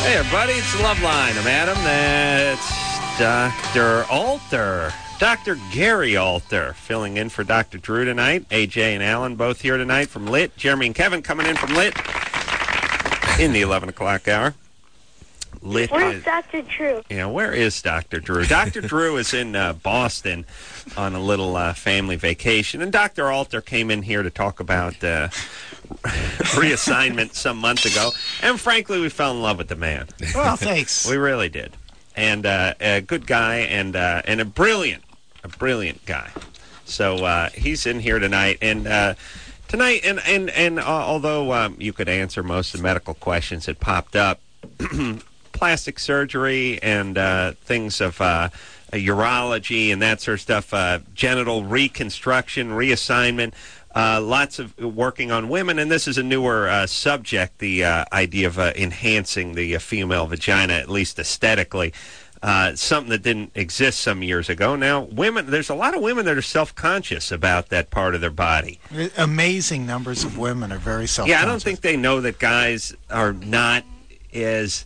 Hey, everybody, it's the Love Line. I'm Adam. That's Dr. Alter. Dr. Gary Alter filling in for Dr. Drew tonight. AJ and Alan both here tonight from Lit. Jeremy and Kevin coming in from Lit in the 11 o'clock hour. Lit. Where's Dr. Drew? Yeah, where is Dr. Drew? Dr. Drew is in Boston on a little family vacation. And Dr. Alter came in here to talk about reassignment some months ago. And frankly, we fell in love with the man. Well, thanks. We really did. And a good guy and a brilliant guy. So he's in here tonight. And tonight, and although you could answer most of the medical questions that popped up, plastic surgery and things of urology and that sort of stuff, genital reconstruction, reassignment, lots of working on women. And this is a newer subject, the idea of enhancing the female vagina, at least aesthetically. Something that didn't exist some years ago. Now, there's a lot of women that are self-conscious about that part of their body. Amazing numbers of women are very self-conscious. Yeah, I don't think they know that guys are not as...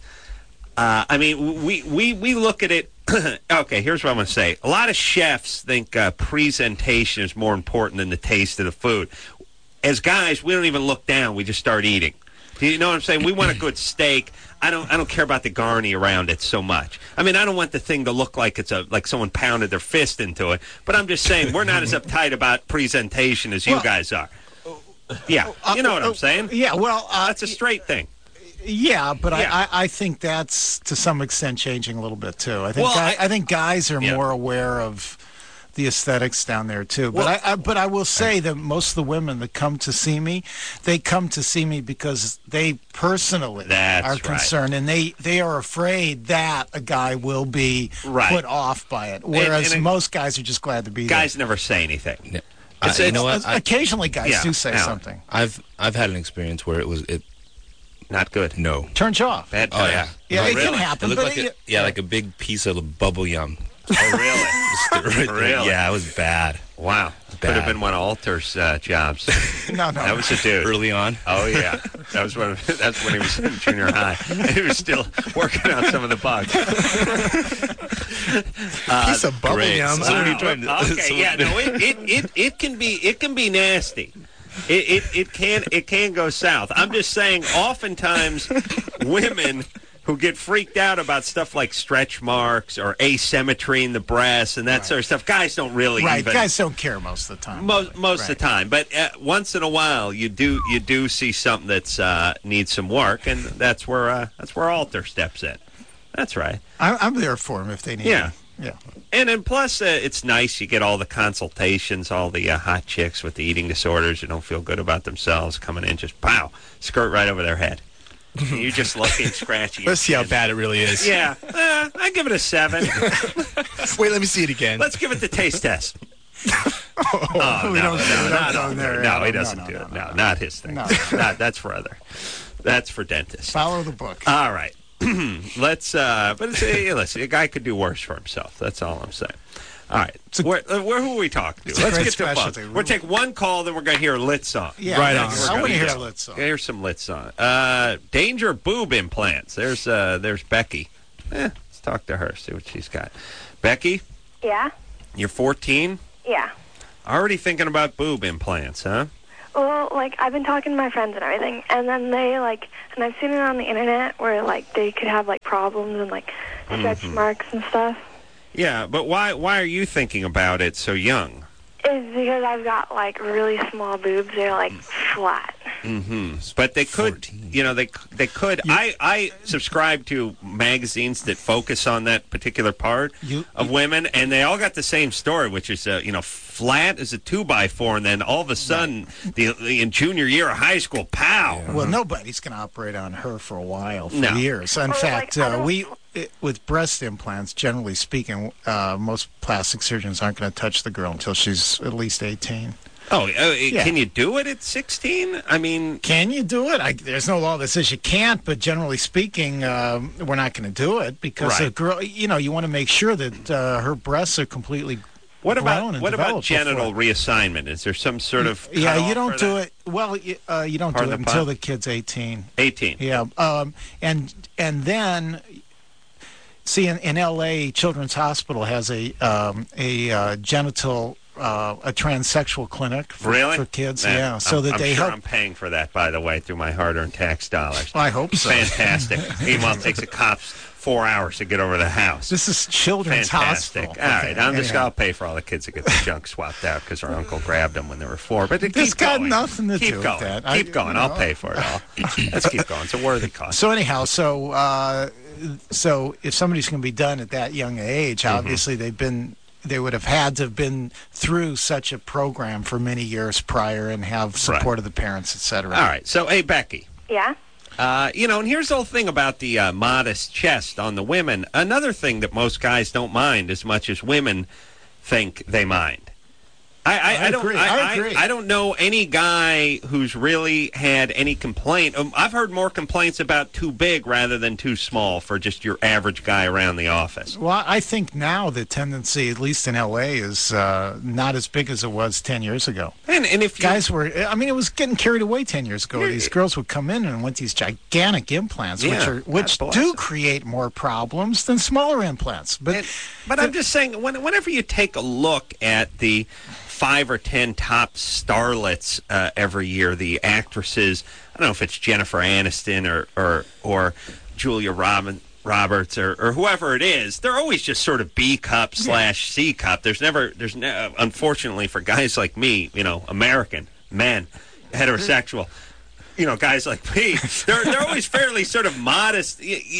we look at it... Okay, here's what I'm going to say. A lot of chefs think presentation is more important than the taste of the food. As guys, we don't even look down. We just start eating. Do you know what I'm saying? We want a good steak. I don't care about the garni around it so much. I mean, I don't want the thing to look like it's like someone pounded their fist into it. But I'm just saying, we're not as uptight about presentation as you guys are. Yeah, you know what I'm saying? Yeah, well... that's a straight thing. Yeah, but Yeah. I think that's to some extent changing a little bit too. I think Well, I think guys are more aware of the aesthetics down there too. But Well, I will say that most of the women that come to see me, they come to see me because they personally That's are right. concerned, and they are afraid that a guy will be Right. put off by it. Whereas and most guys are just glad to be Guys never say anything. Yeah. You know there. what? Occasionally, guys Yeah, do say Alan. something. I've had an experience where it Not good. no. Turns you off. Bad Oh times. yeah. Yeah, Oh, it really? can It happen. looked But like like a big piece of bubble yum. Oh, really? Right there. Really? Yeah, it was bad. Wow. Could have been one of Alter's jobs. no. That was a dude. Early on. Oh, yeah. That's when he was in junior high. And he was still working on some of the bugs. Piece of bubble Great. yum. So what are you trying to... Okay, yeah, no, it can be nasty. It can go south. I'm just saying, oftentimes women who get freaked out about stuff like stretch marks or asymmetry in the breasts and that sort of stuff, guys don't really even... Guys don't care most of the time. Most of the time, but once in a while, you do see something that's needs some work, and that's where Alter steps in. That's right. I'm there for them if they need Yeah. me. Yeah. And plus, it's nice. You get all the consultations, all the hot chicks with the eating disorders who don't feel good about themselves coming in, just pow, skirt right over their head. And you're just looking, scratchy. Let's see how bad it really is. Yeah, I give it a 7. Wait, let me see it again. Let's give it the taste test. We don't go there. No, he doesn't do it. No, not his thing. No. That's for dentists. Follow the book. All right. Let's, listen, a guy could do worse for himself. That's all I'm saying. All right. Who are we talking to? Let's great get to the phone. specialty. We'll take one call, then we're going to hear a lit song. Yeah, Right on. I want to hear a lit song. Here's some lit song. Danger boob implants. There's Becky. Let's talk to her, see what she's got. Becky, Yeah? you're 14? Yeah. Already thinking about boob implants, huh? Well, I've been talking to my friends and everything, and then they, and I've seen it on the internet where, they could have, problems and, stretch marks and stuff. Yeah, but why are you thinking about it so young? It's because I've got, really small boobs. They're, flat. Mm-hmm. But they could, 14. they could. I subscribe to magazines that focus on that particular part of women, and they all got the same story, which is, flat as a 2x4, and then all of a sudden, in junior year of high school, pow. Yeah. Well, nobody's going to operate on her for a while, for No. years. In Or, fact, I don't- with breast implants, generally speaking, most plastic surgeons aren't going to touch the girl until she's at least 18. Oh, Yeah. Can you do it at 16? I mean... Can you do it? There's no law that says you can't, but generally speaking, we're not going to do it because Right. a girl, you want to make sure that her breasts are completely What grown and about developed genital before. reassgnment? Is there some sort of Yeah, cutoff you don't for do that? it. Well, you don't Pardon do it the until pun? the kid's 18. 18. Yeah, and then see in L.A. Children's Hospital has a genital a transsexual clinic for kids. Man, yeah, so that I'm they sure help. I'm paying for that, by the way, through my hard-earned tax dollars. I hope so. Fantastic. Meanwhile, it takes the cops 4 hours to get over the house. This is Children's Fantastic. Hospital. All right, Anyhow. I'll pay for all the kids that get the junk swapped out because our uncle grabbed them when they were 4. But This keep got going. nothing to keep do with going. that. Keep going. I'll pay for it all. Let's keep going. It's a worthy cause. So anyhow, so if somebody's going to be done at that young age, Mm-hmm. obviously they would have had to have been through such a program for many years prior and have support of the parents, etc. All right. So, hey, Becky. Yeah? And here's the whole thing about the modest chest on the women. Another thing that most guys don't mind as much as women think they mind. I don't agree. I agree. I don't know any guy who's really had any complaint. I've heard more complaints about too big rather than too small for just your average guy around the office. Well, I think now the tendency, at least in L.A., is not as big as it was 10 years ago. And if you, Guys were, I mean, it was getting carried away 10 years ago. These girls would come in and want these gigantic implants, Yeah, which God bless do them. create more problems than smaller implants. But I'm just saying, whenever you take a look at the 5 or 10 top starlets every year, the actresses, I don't know if it's Jennifer Aniston or Julia Roberts or whoever it is, they're always just sort of B cup / C cup. There's no, unfortunately for guys like me, American men, heterosexual, guys like me, they're always fairly sort of modest.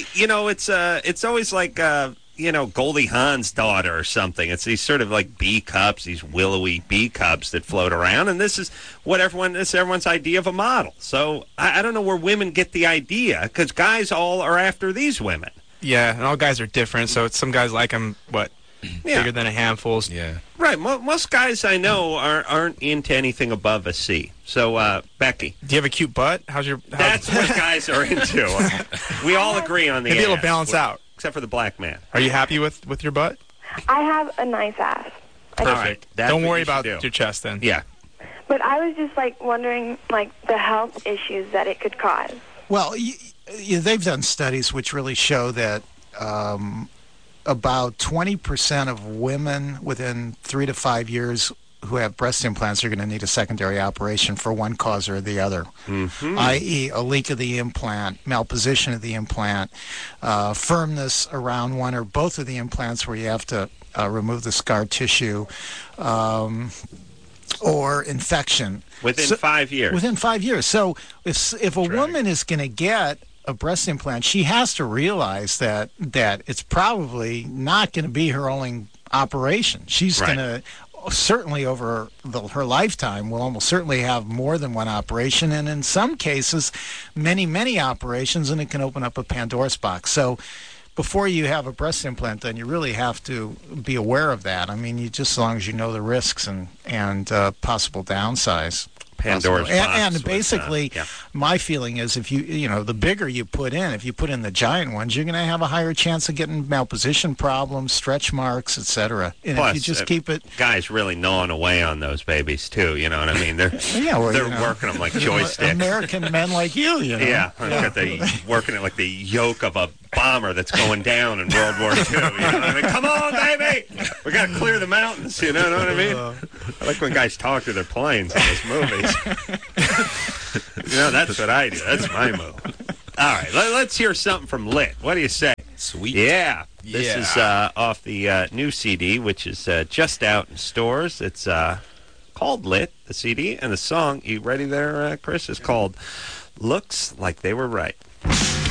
It's always like Goldie Hawn's daughter or something. It's these sort of like B cups, these willowy B cups that float around, and this is what everyone's idea of a model. So I don't know where women get the idea, because guys all are after these women. Yeah, and all guys are different, so some guys like them, bigger than a handful. Yeah. Right. Most guys I know aren't into anything above a C. So, Becky, Do you have a cute butt? that's what guys are into. We all agree on the Maybe it'll ass, balance out. except for the black man. Are you happy with your butt? I have a nice ass. All right, that's Don't what worry you should about do. your chest then. Yeah. But I was just wondering the health issues that it could cause. Well, they've done studies which really show that about 20% of women within 3 to 5 years who have breast implants are going to need a secondary operation for one cause or the other, i.e. a leak of the implant, malposition of the implant, firmness around one or both of the implants where you have to remove the scar tissue, or infection. Within 5 years. Within 5 years. So if a woman is going to get a breast implant, she has to realize that it's probably not going to be her only operation. She's Right. going to certainly over her lifetime will almost certainly have more than one operation, and in some cases many operations, and it can open up a Pandora's box. So before you have a breast implant done, you really have to be aware of that. I mean, just as long as you know the risks and possible downsides. Pandora's And- box and with, basically, yeah. my feeling is if the bigger you put in, if you put in the giant ones, you're going to have a higher chance of getting malposition problems, stretch marks, etc. And Plus, if you just keep it, guys really gnawing away on those babies too. You know what I mean? They're working them like joysticks. American men like you, Yeah, got working it like the yoke of a bomber that's going down in World War II. You know what I mean? Come on, baby! We got to clear the mountains. You know what I mean? I like when guys talk to their planes in those movies. That's what I do. That's my move. All right, let's hear something from Lit. What do you say? Sweet. Yeah. This is off the new CD, which is just out in stores. It's called Lit, the CD, and the song, you ready there, Chris, is called Looks Like They Were Right.